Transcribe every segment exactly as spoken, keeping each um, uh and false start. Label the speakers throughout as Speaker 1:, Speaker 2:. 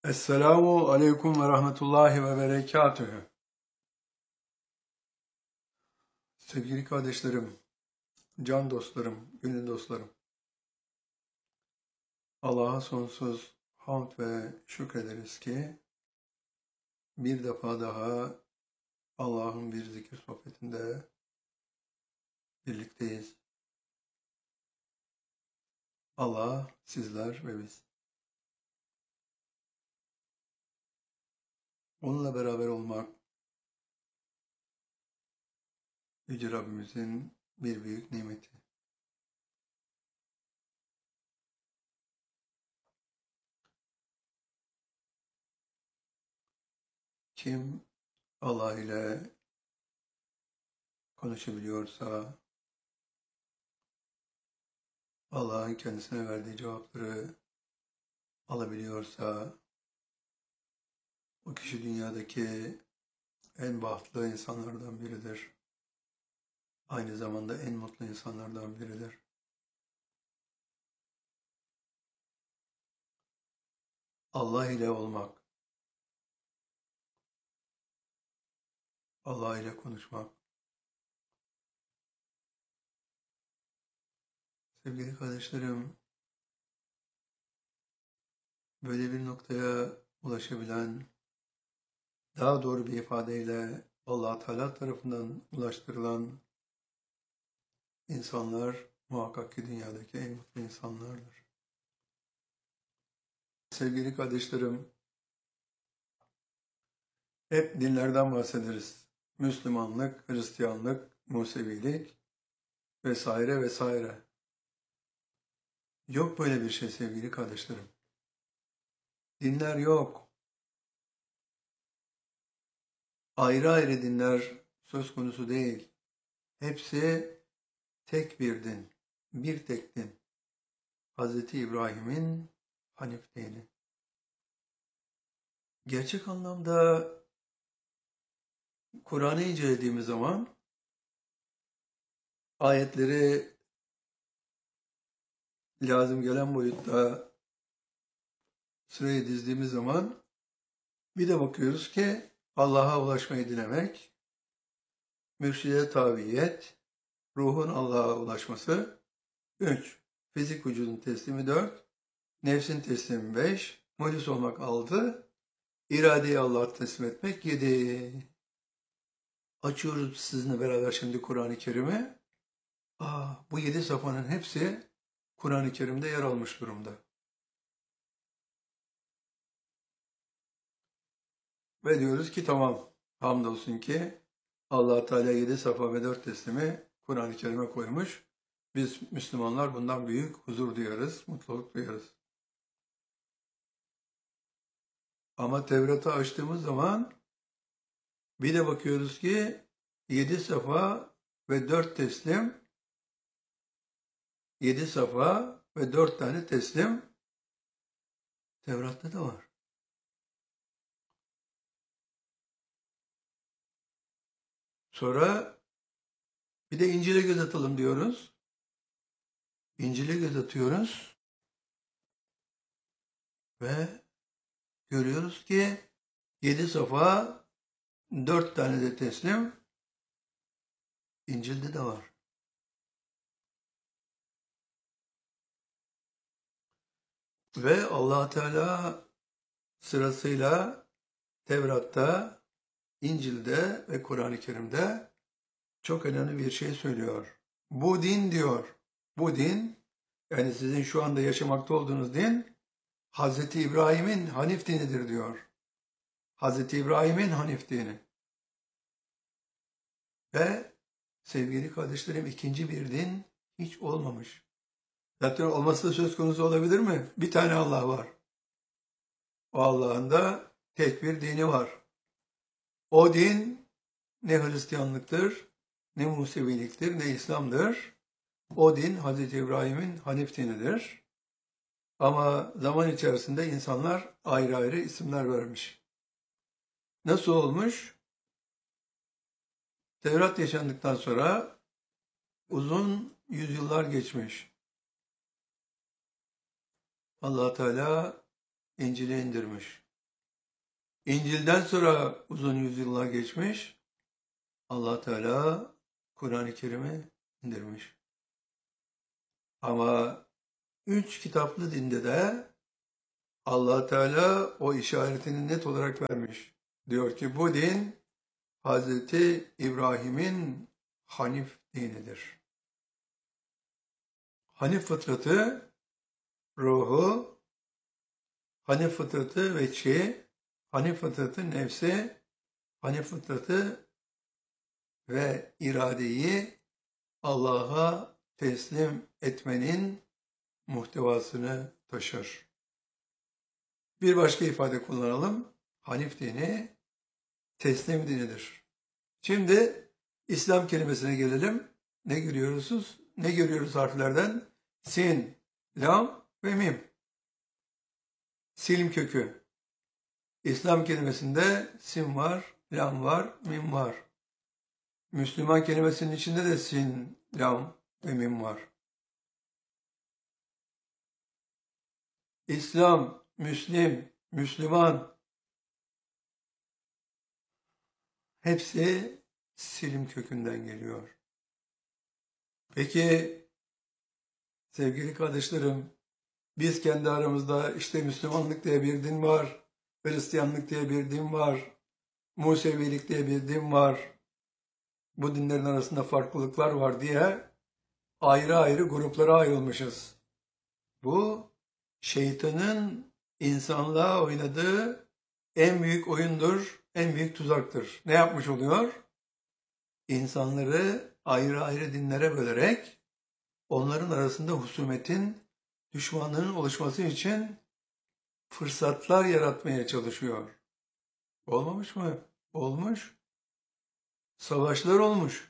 Speaker 1: Esselamu aleyküm ve rahmetullahi ve berekatühü. Sevgili kardeşlerim, can dostlarım, gönül dostlarım. Allah'a sonsuz hamd ve şükrederiz ki bir defa daha Allah'ın bir zikir sohbetinde birlikteyiz. Allah, sizler ve biz. Onunla beraber olmak, Yüce Rabbimizin bir büyük nimeti. Kim Allah ile konuşabiliyorsa, Allah'ın kendisine verdiği cevapları alabiliyorsa, o kişi dünyadaki en bahtlı insanlardan biridir. Aynı zamanda en mutlu insanlardan biridir. Allah ile olmak, Allah ile konuşmak. Sevgili kardeşlerim, böyle bir noktaya ulaşabilen, daha doğru bir ifadeyle Allah Teala tarafından ulaştırılan insanlar muhakkak ki dünyadaki en mutlu insanlardır. Sevgili kardeşlerim, hep dinlerden bahsederiz. Müslümanlık, Hristiyanlık, Musevilik vesaire vesaire. Yok böyle bir şey sevgili kardeşlerim. Dinler yok. Ayrı ayrı dinler söz konusu değil. Hepsi tek bir din, bir tek din. Hazreti İbrahim'in Hanif dini. Gerçek anlamda Kur'an'ı incelediğimiz zaman ayetleri lazım gelen boyutta sıraya dizdiğimiz zaman bir de bakıyoruz ki Allah'a ulaşmayı dilemek, mürşide tabiyet, ruhun Allah'a ulaşması üç, fizik vücudun teslimi dört, nefsin teslimi beş, muhlis olmak altı, iradeyi Allah'a teslim etmek yedi. Açıyoruz sizinle beraber şimdi Kur'an-ı Kerim'i. Aa, bu yedi safhanın hepsi Kur'an-ı Kerim'de yer almış durumda. Ve diyoruz ki tamam, hamdolsun ki Allah Teala yedi safa ve dört teslimi Kur'an-ı Kerim'e koymuş. Biz Müslümanlar bundan büyük huzur duyarız, mutluluk duyarız. Ama Tevrat'ı açtığımız zaman bir de bakıyoruz ki yedi safa ve dört teslim, yedi safa ve dört tane teslim Tevrat'ta da var. Sonra bir de İncil'e göz atalım diyoruz. İncil'e göz atıyoruz. Ve görüyoruz ki yedi safa, dört tane de teslim İncil'de de var. Ve Allah Teala sırasıyla Tevrat'ta, İncil'de ve Kur'an-ı Kerim'de çok önemli bir şey söylüyor. Bu din diyor, bu din, yani sizin şu anda yaşamakta olduğunuz din, Hazreti İbrahim'in Hanif dinidir diyor. Hazreti İbrahim'in Hanif dini. Ve sevgili kardeşlerim ikinci bir din hiç olmamış. Zaten olması da söz konusu olabilir mi? Bir tane Allah var. O Allah'ın da tek bir dini var. O din ne Hristiyanlıktır, ne Museviliktir, ne İslam'dır. O din Hazreti İbrahim'in Hanif dinidir. Ama zaman içerisinde insanlar ayrı ayrı isimler vermiş. Nasıl olmuş? Tevrat yaşandıktan sonra uzun yüzyıllar geçmiş. Allah Teala İncil'i indirmiş. İncil'den sonra uzun yüzyıllar geçmiş. Allah Teala Kur'an-ı Kerim'i indirmiş. Ama üç kitaplı dinde de Allah Teala o işaretini net olarak vermiş. Diyor ki bu din Hazreti İbrahim'in Hanif dinidir. Hanif fıtratı, ruhu, Hanif fıtratı veçhi, Hanif fıtratı nefsi, Hanif fıtratı ve iradeyi Allah'a teslim etmenin muhtevasını taşır. Bir başka ifade kullanalım. Hanif dini teslim dinidir. Şimdi İslam kelimesine gelelim. Ne görüyoruz? Ne görüyoruz harflerden? Sin, lam ve mim. Silim kökü. İslam kelimesinde sin var, lam var, mim var. Müslüman kelimesinin içinde de sin, lam ve mim var. İslam, Müslim, Müslüman hepsi silim kökünden geliyor. Peki sevgili kardeşlerim, biz kendi aramızda işte Müslümanlık diye bir din var, Hristiyanlık diye bir din var, Musevilik diye bir din var, bu dinlerin arasında farklılıklar var diye ayrı ayrı gruplara ayrılmışız. Bu şeytanın insanlığa oynadığı en büyük oyundur, en büyük tuzaktır. Ne yapmış oluyor? İnsanları ayrı ayrı dinlere bölerek onların arasında husumetin, düşmanlığın oluşması için fırsatlar yaratmaya çalışıyor. Olmamış mı? Olmuş. Savaşlar olmuş.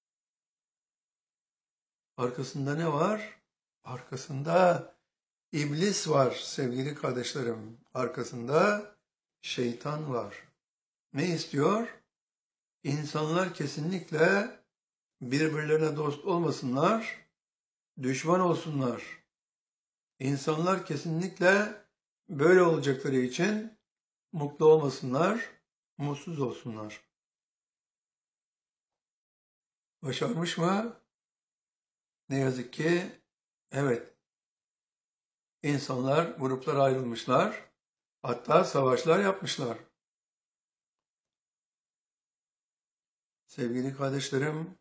Speaker 1: Arkasında ne var? Arkasında iblis var sevgili kardeşlerim. Arkasında şeytan var. Ne istiyor? İnsanlar kesinlikle birbirlerine dost olmasınlar, düşman olsunlar. İnsanlar kesinlikle böyle olacakları için mutlu olmasınlar, mutsuz olsunlar. Başarmış mı? Ne yazık ki evet. İnsanlar gruplara ayrılmışlar, hatta savaşlar yapmışlar. Sevgili kardeşlerim,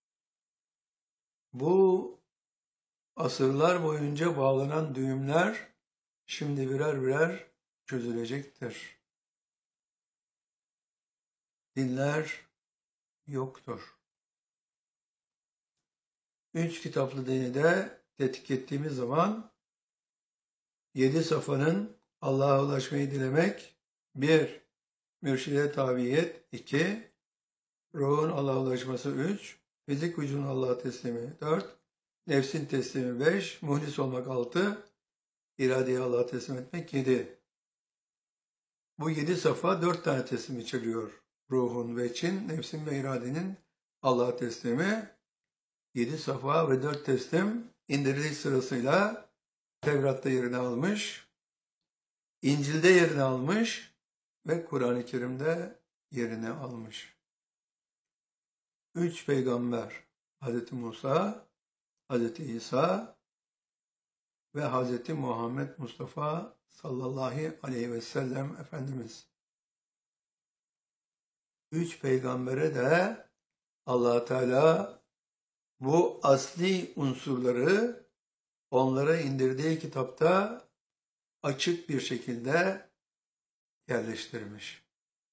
Speaker 1: bu asırlar boyunca bağlanan düğümler şimdi birer birer çözülecektir. Dinler yoktur. Üç kitaplı dini de tetkik ettiğimiz zaman yedi safanın Allah'a ulaşmayı dilemek, bir, mürşide tabiyet, iki, ruhun Allah'a ulaşması, üç, fizik vücudun Allah'a teslimi, dört, nefsin teslimi, beş, muhlis olmak, altı, iradeyi Allah'a teslim etmek, yedi. Bu yedi safa dört tane teslim içeriyor. Ruhun ve için, nefsin ve iradenin Allah'a teslimi, yedi safa ve dört teslim indiriliş sırasıyla Tevrat'ta yerini almış, İncil'de yerini almış ve Kur'an-ı Kerim'de yerini almış. Üç peygamber, Hazreti Musa, Hazreti İsa ve Hazreti Muhammed Mustafa sallallahu aleyhi ve sellem Efendimiz. Üç peygambere de Allah Teala bu asli unsurları onlara indirdiği kitapta açık bir şekilde yerleştirmiş.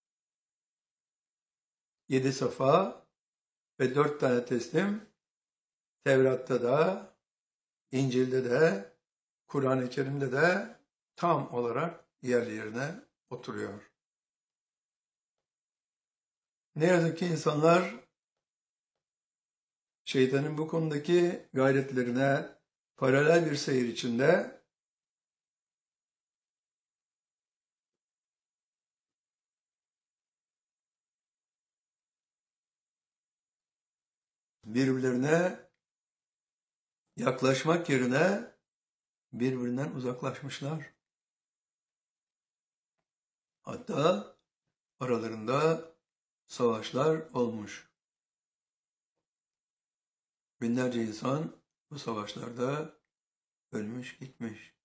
Speaker 1: Yedi safa ve dört tane teslim Tevrat'ta da, İncil'de de, Kur'an-ı Kerim'de de tam olarak yerli yerine oturuyor. Ne yazık ki insanlar şeytanın bu konudaki gayretlerine paralel bir seyir içinde birbirlerine yaklaşmak yerine birbirinden uzaklaşmışlar. Hatta aralarında savaşlar olmuş. Binlerce insan bu savaşlarda ölmüş gitmiş.